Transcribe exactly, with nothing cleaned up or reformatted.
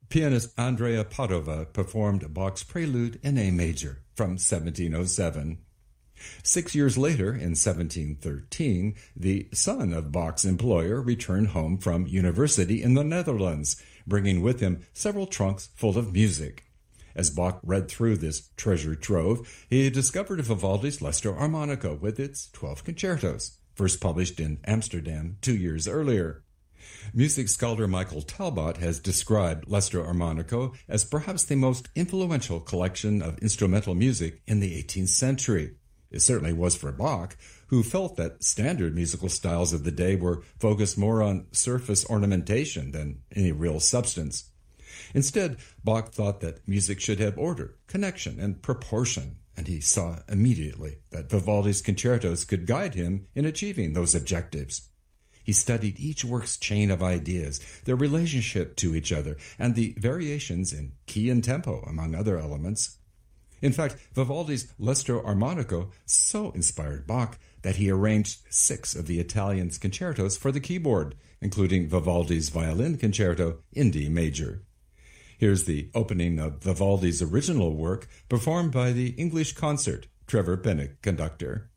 Pianist Andrea Padova performed Bach's Prelude in A major from seventeen oh seven. Six years later, in seventeen thirteen, the son of Bach's employer returned home from university in the Netherlands, bringing with him several trunks full of music. As Bach read through this treasure trove, he discovered Vivaldi's L'Estro Armonico with its twelve concertos, first published in Amsterdam two years earlier. Music scholar Michael Talbot has described L'Estro Armonico as perhaps the most influential collection of instrumental music in the eighteenth century. It certainly was for Bach, who felt that standard musical styles of the day were focused more on surface ornamentation than any real substance. Instead, Bach thought that music should have order, connection, and proportion, and he saw immediately that Vivaldi's concertos could guide him in achieving those objectives. He studied each work's chain of ideas, their relationship to each other, and the variations in key and tempo, among other elements. In fact, Vivaldi's L'Estro Armonico so inspired Bach that he arranged six of the Italian's concertos for the keyboard, including Vivaldi's Violin Concerto in D major. Here's the opening of Vivaldi's original work performed by the English Concert, Trevor Pinnock, conductor.